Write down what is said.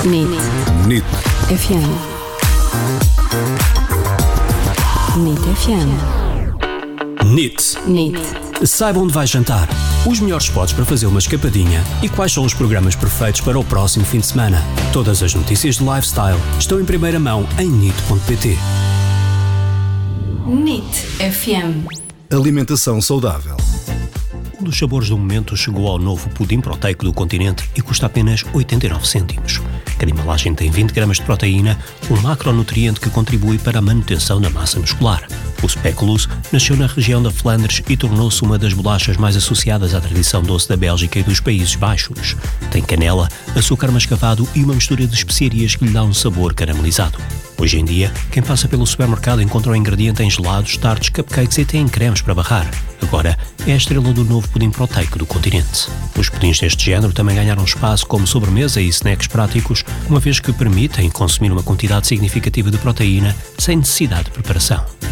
NIT FM. NIT FM. NIT. Saiba onde vai jantar, os melhores spots para fazer uma escapadinha e quais são os programas perfeitos para o próximo fim de semana. Todas as notícias de lifestyle estão em primeira mão em NIT.pt. NIT FM. Alimentação saudável. Um dos sabores do momento chegou ao novo pudim proteico do Continente e custa apenas 89 cêntimos. Cada embalagem tem 20 gramas de proteína, um macronutriente que contribui para a manutenção da massa muscular. O Speculoos nasceu na região da Flandres e tornou-se uma das bolachas mais associadas à tradição doce da Bélgica e dos Países Baixos. Tem canela, açúcar mascavado e uma mistura de especiarias que lhe dá um sabor caramelizado. Hoje em dia, quem passa pelo supermercado encontra o ingrediente em gelados, tartes, cupcakes e até em cremes para barrar. Agora, é a estrela do novo pudim proteico do Continente. Os pudins deste género também ganharam espaço como sobremesa e snacks práticos, uma vez que permitem consumir uma quantidade significativa de proteína sem necessidade de preparação.